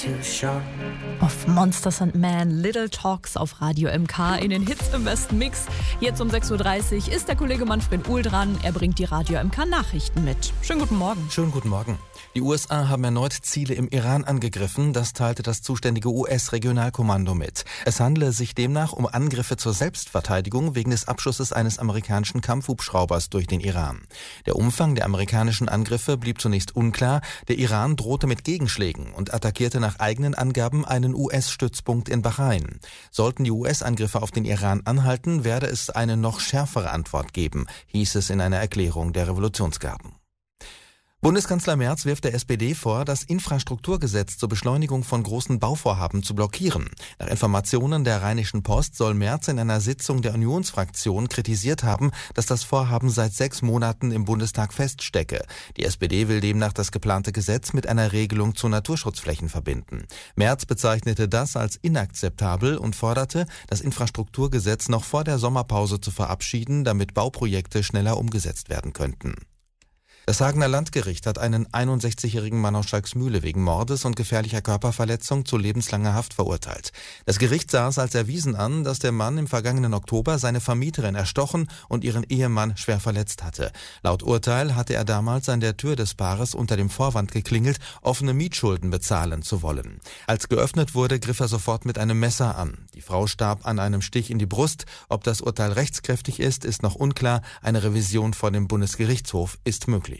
Of Monsters and Men, Little Talks auf Radio MK in den Hits im besten Mix. Jetzt um 6.30 Uhr ist der Kollege Manfred Uhl dran. Er bringt die Radio MK Nachrichten mit. Schönen guten Morgen. Schönen guten Morgen. Die USA haben erneut Ziele im Iran angegriffen, das teilte das zuständige US-Regionalkommando mit. Es handele sich demnach um Angriffe zur Selbstverteidigung wegen des Abschusses eines amerikanischen Kampfhubschraubers durch den Iran. Der Umfang der amerikanischen Angriffe blieb zunächst unklar. Der Iran drohte mit Gegenschlägen und attackierte nach eigenen Angaben einen US-Stützpunkt in Bahrain. Sollten die US-Angriffe auf den Iran anhalten, werde es eine noch schärfere Antwort geben, hieß es in einer Erklärung der Revolutionsgarden. Bundeskanzler Merz wirft der SPD vor, das Infrastrukturgesetz zur Beschleunigung von großen Bauvorhaben zu blockieren. Nach Informationen der Rheinischen Post soll Merz in einer Sitzung der Unionsfraktion kritisiert haben, dass das Vorhaben seit 6 Monaten im Bundestag feststecke. Die SPD will demnach das geplante Gesetz mit einer Regelung zu Naturschutzflächen verbinden. Merz bezeichnete das als inakzeptabel und forderte, das Infrastrukturgesetz noch vor der Sommerpause zu verabschieden, damit Bauprojekte schneller umgesetzt werden könnten. Das Hagener Landgericht hat einen 61-jährigen Mann aus Schalksmühle wegen Mordes und gefährlicher Körperverletzung zu lebenslanger Haft verurteilt. Das Gericht sah es als erwiesen an, dass der Mann im vergangenen Oktober seine Vermieterin erstochen und ihren Ehemann schwer verletzt hatte. Laut Urteil hatte er damals an der Tür des Paares unter dem Vorwand geklingelt, offene Mietschulden bezahlen zu wollen. Als geöffnet wurde, griff er sofort mit einem Messer an. Die Frau starb an einem Stich in die Brust. Ob das Urteil rechtskräftig ist, ist noch unklar. Eine Revision vor dem Bundesgerichtshof ist möglich.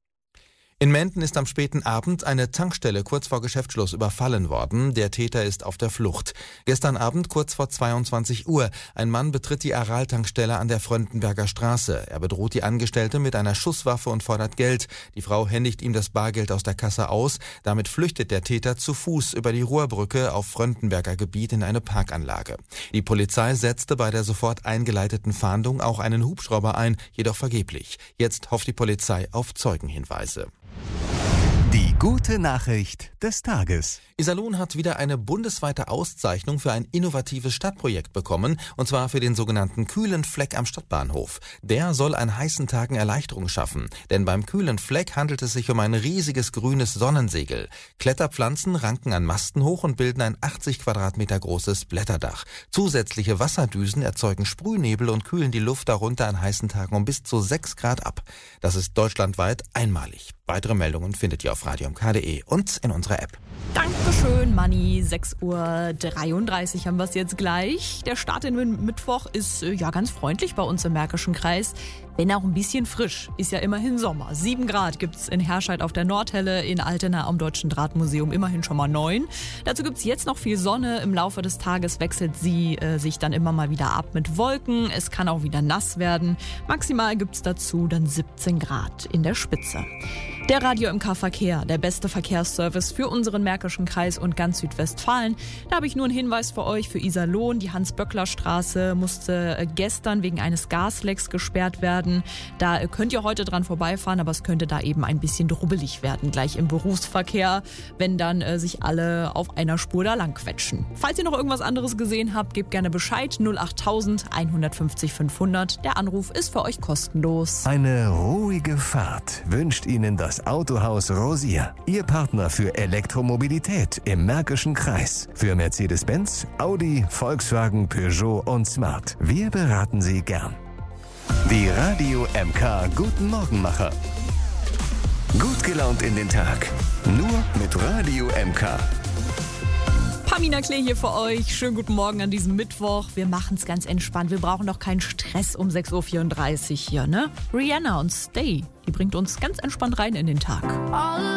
In Menden ist am späten Abend eine Tankstelle kurz vor Geschäftsschluss überfallen worden. Der Täter ist auf der Flucht. Gestern Abend kurz vor 22 Uhr. Ein Mann betritt die Aral-Tankstelle an der Fröndenberger Straße. Er bedroht die Angestellte mit einer Schusswaffe und fordert Geld. Die Frau händigt ihm das Bargeld aus der Kasse aus. Damit flüchtet der Täter zu Fuß über die Ruhrbrücke auf Fröndenberger Gebiet in eine Parkanlage. Die Polizei setzte bei der sofort eingeleiteten Fahndung auch einen Hubschrauber ein, jedoch vergeblich. Jetzt hofft die Polizei auf Zeugenhinweise. Die gute Nachricht des Tages. Iserlohn hat wieder eine bundesweite Auszeichnung für ein innovatives Stadtprojekt bekommen, und zwar für den sogenannten kühlen Fleck am Stadtbahnhof. Der soll an heißen Tagen Erleichterung schaffen, denn beim kühlen Fleck handelt es sich um ein riesiges grünes Sonnensegel. Kletterpflanzen ranken an Masten hoch und bilden ein 80 Quadratmeter großes Blätterdach. Zusätzliche Wasserdüsen erzeugen Sprühnebel und kühlen die Luft darunter an heißen Tagen um bis zu 6 Grad ab. Das ist deutschlandweit einmalig. Weitere Meldungen findet ihr auf radiomk.de und in unserer App. Dankeschön, Manni. 6.33 Uhr haben wir es jetzt gleich. Der Start in den Mittwoch ist ja ganz freundlich bei uns im Märkischen Kreis. Wenn auch ein bisschen frisch, ist ja immerhin Sommer. 7 Grad gibt's in Herscheid auf der Nordhelle, in Altena am Deutschen Drahtmuseum immerhin schon mal 9. Dazu gibt's jetzt noch viel Sonne. Im Laufe des Tages wechselt sie sich dann immer mal wieder ab mit Wolken. Es kann auch wieder nass werden. Maximal gibt's dazu dann 17 Grad in der Spitze. Der Radio MK Verkehr, der beste Verkehrsservice für unseren Märkischen Kreis und ganz Südwestfalen. Da habe ich nur einen Hinweis für euch, für Iserlohn. Die Hans-Böckler-Straße musste gestern wegen eines Gaslecks gesperrt werden. Da könnt ihr heute dran vorbeifahren, aber es könnte da eben ein bisschen drubbelig werden, gleich im Berufsverkehr, wenn dann sich alle auf einer Spur da lang quetschen. Falls ihr noch irgendwas anderes gesehen habt, gebt gerne Bescheid. 08000 150 500. Der Anruf ist für euch kostenlos. Eine ruhige Fahrt wünscht Ihnen das Autohaus Rosier. Ihr Partner für Elektromobilität im Märkischen Kreis. Für Mercedes-Benz, Audi, Volkswagen, Peugeot und Smart. Wir beraten Sie gern. Die Radio MK Guten Morgenmacher. Gut gelaunt in den Tag. Nur mit Radio MK. Pamina Klee hier für euch. Schönen guten Morgen an diesem Mittwoch. Wir machen es ganz entspannt. Wir brauchen doch keinen Stress um 6.34 Uhr hier, ne? Rihanna und Stay, die bringt uns ganz entspannt rein in den Tag.